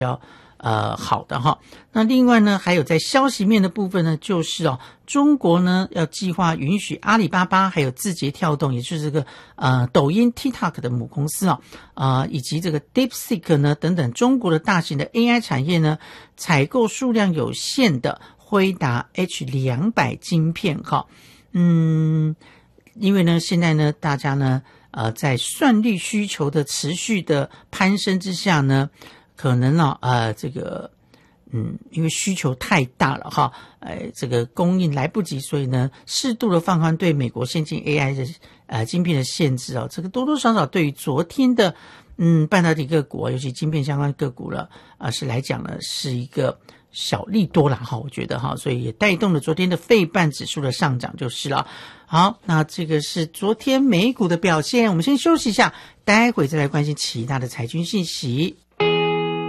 好的哈。那另外呢，还有在消息面的部分呢，就是中国呢要计划允许阿里巴巴还有字节跳动，也就是这个抖音 TikTok 的母公司以及这个 DeepSeek 呢等等中国的大型的 AI 产业呢，采购数量有限的辉达 H200 晶片哈。因为呢现在呢大家呢在算力需求的持续的攀升之下呢，可能这个因为需求太大了哈，这个供应来不及，所以呢适度的放宽对美国先进 AI 的晶片的限制这个多多少少对于昨天的半导体个股尤其晶片相关个股了是来讲呢是一个小利多啦哈，我觉得哈，所以也带动了昨天的费半指数的上涨就是了。好，那这个是昨天美股的表现，我们先休息一下，待会再来关心其他的财经信息。